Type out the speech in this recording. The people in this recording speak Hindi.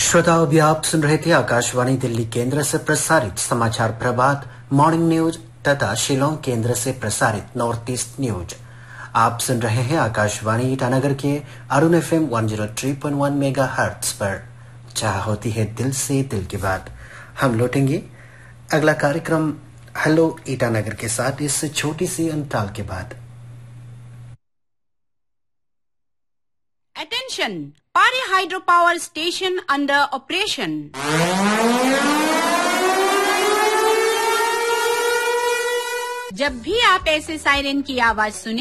श्रोताओं, अभी आप सुन रहे थे आकाशवाणी दिल्ली केंद्र से प्रसारित समाचार प्रभात मॉर्निंग न्यूज तथा शिलोंग केंद्र से प्रसारित नॉर्थ ईस्ट न्यूज। आप सुन रहे हैं आकाशवाणी ईटानगर के अरुण एफएम 103.1 मेगाहर्ट्ज पर। चाह होती है दिल से दिल की बात। हम लौटेंगे अगला कार्यक्रम हेलो ईटानगर के साथ इस छोटी सी अंतराल के बाद। Attention! Pari Hydropower Station under operation. जब भी आप ऐसे सायरन की आवाज सुने